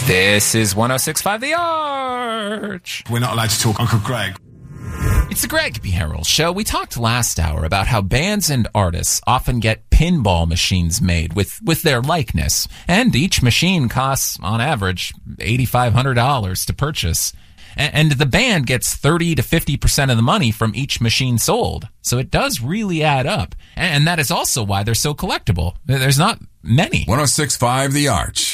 This is 106.5 The Arch. We're not allowed to talk Uncle Greg. It's the Greg B. Harrell Show. We talked last hour about how bands and artists often get pinball machines made with their likeness, and each machine costs, on average, $8,500 to purchase. And the band gets 30 to 50% of the money from each machine sold. So it does really add up. And that is also why they're so collectible. There's not many. 106.5 The Arch.